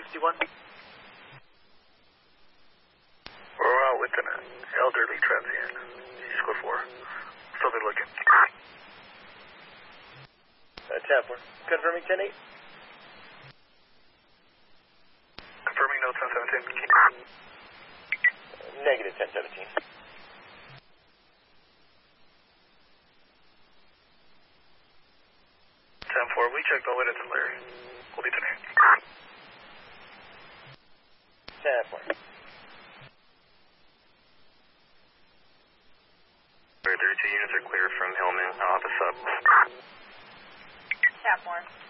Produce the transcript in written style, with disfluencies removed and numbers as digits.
61. We're out with an elderly transient. East 4. Still be looking. 10-4. Confirming 10-8. Confirming no 1017. Negative 10-17. 10-4, we checked all it to Larry. We'll be today. 10-4. Larry, 32 units are clear from Hillman. Office up. Tap more.